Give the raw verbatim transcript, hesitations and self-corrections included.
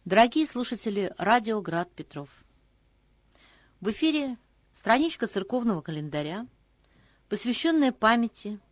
Дорогие слушатели радио «Град Петров», в эфире страничка церковного календаря, посвященная памяти